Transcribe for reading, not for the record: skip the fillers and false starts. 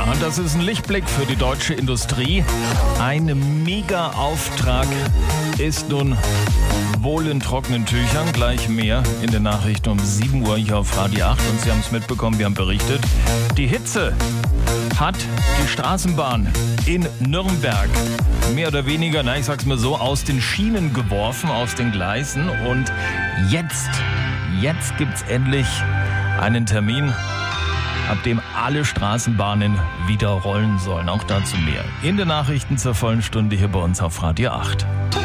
Und das ist ein Lichtblick für die deutsche Industrie. Ein Mega-Auftrag ist nun wohl in trockenen Tüchern. Gleich mehr in den Nachrichten um 7 Uhr hier auf Radio 8. Und Sie haben es mitbekommen, wir haben berichtet. Die Hitze hat die Straßenbahn in Nürnberg mehr oder weniger, ich sag's mal so, aus den Schienen geworfen, aus den Gleisen. Und jetzt gibt's endlich einen Termin, ab dem alle Straßenbahnen wieder rollen sollen. Auch dazu mehr in den Nachrichten zur vollen Stunde hier bei uns auf Radio 8.